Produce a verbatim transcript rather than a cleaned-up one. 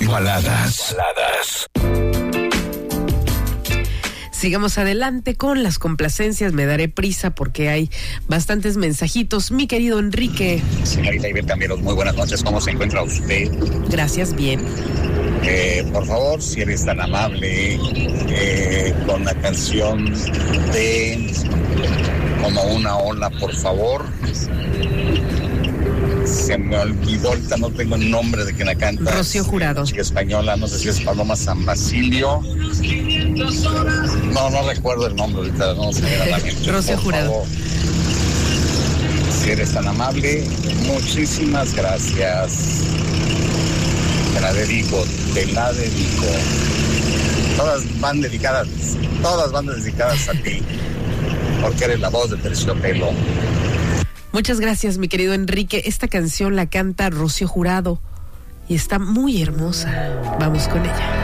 Baladas. Baladas. Sigamos adelante con las complacencias. Me daré prisa porque hay bastantes mensajitos. Mi querido Enrique. Señorita Ivette Camberos, muy buenas noches. ¿Cómo se encuentra usted? Gracias, bien. Eh, por favor, si eres tan amable, eh, con la canción de Como una ola, por favor. Se me olvidó, ahorita no tengo el nombre de quien la canta. Rocío Jurado. Chica española, no sé si es Paloma San Basilio. No, no recuerdo el nombre ahorita, no se me da la mente. Rocío por Jurado. Favor, si eres tan amable, muchísimas gracias. Te la dedico, te la dedico. Todas van dedicadas, todas van dedicadas a ti, porque eres la voz de Terciopelo. Muchas gracias, mi querido Enrique. Esta canción la canta Rocío Jurado y está muy hermosa. Vamos con ella.